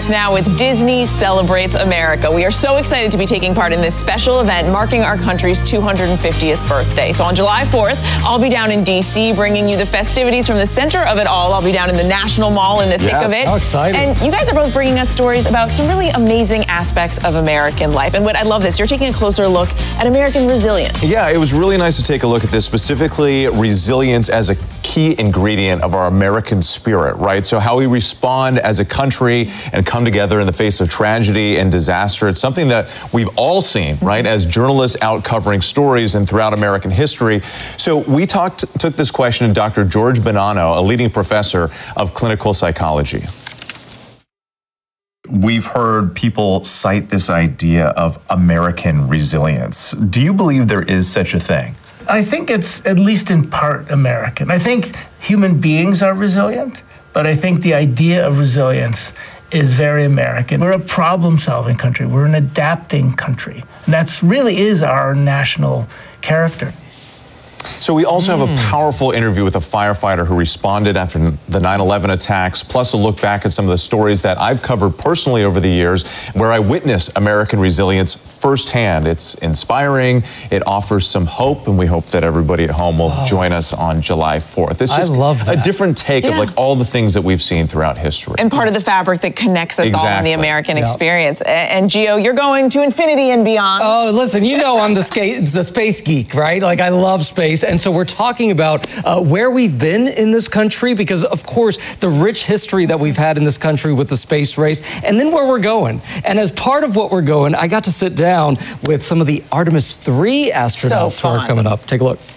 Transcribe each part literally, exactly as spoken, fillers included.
back now with Disney Celebrates America. We are so excited to be taking part in this special event marking our country's two hundred fiftieth birthday. So on July fourth, I'll be down in D C bringing you the festivities from the center of it all. I'll be down in the National Mall in the thick yes, of it. How exciting. And you guys are both bringing us stories about some really amazing aspects of American life. And what I love this, you're taking a closer look at American resilience. Yeah, it was really nice to take a look at this, specifically resilience as a key ingredient of our American spirit, right? So how we respond as a country and come together in the face of tragedy and disaster. It's something that we've all seen, right, as journalists out covering stories and throughout American history. So we talked, took this question to Doctor George Bonanno, a leading professor of clinical psychology. We've heard people cite this idea of American resilience. Do you believe there is such a thing? I think it's at least in part American. I think human beings are resilient, but I think the idea of resilience is very American. We're a problem-solving country. We're an adapting country. And that's really is our national character. So we also have a powerful interview with a firefighter who responded after the nine eleven attacks, plus a look back at some of the stories that I've covered personally over the years where I witnessed American resilience firsthand. It's inspiring, it offers some hope, and we hope that everybody at home will oh. join us on July fourth. It's just I love that. a different take yeah. of like all the things that we've seen throughout history. And part of the fabric that connects us exactly. all in the American yep. experience. And Gio, you're going to infinity and beyond. Oh, listen, you know I'm the, the space geek, right? Like I love space. And so we're talking about uh, where we've been in this country because, of course, the rich history that we've had in this country with the space race, and then where we're going. And as part of what we're going, I got to sit down with some of the Artemis three astronauts so who are coming up. Take a look.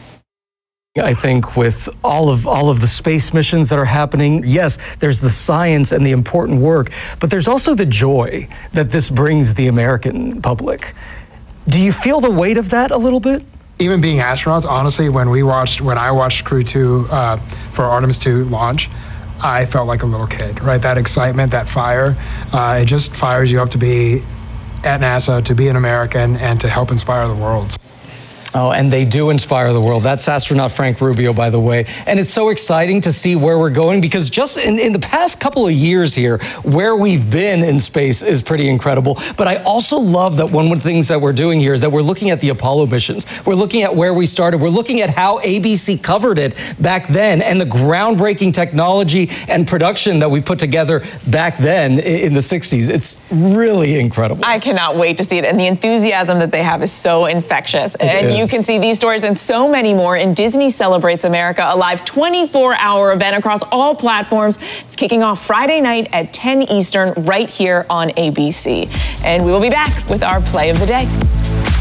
I think with all of all of the space missions that are happening, yes, there's the science and the important work, but there's also the joy that this brings the American public. Do you feel the weight of that a little bit? Even being astronauts, honestly, when we watched, when I watched Crew two uh, for Artemis two launch, I felt like a little kid, right? That excitement, that fire, uh, it just fires you up to be at NASA, to be an American, and to help inspire the world. Oh, and they do inspire the world. That's astronaut Frank Rubio, by the way. And it's so exciting to see where we're going because just in, in the past couple of years here, where we've been in space is pretty incredible. But I also love that one of the things that we're doing here is that we're looking at the Apollo missions. We're looking at where we started. We're looking at how A B C covered it back then and the groundbreaking technology and production that we put together back then in the sixties. It's really incredible. I cannot wait to see it. And the enthusiasm that they have is so infectious. It and is. You can see these stories and so many more in Disney Celebrates America, a live twenty-four hour event across all platforms. It's kicking off Friday night at ten Eastern right here on A B C. And we will be back with our play of the day.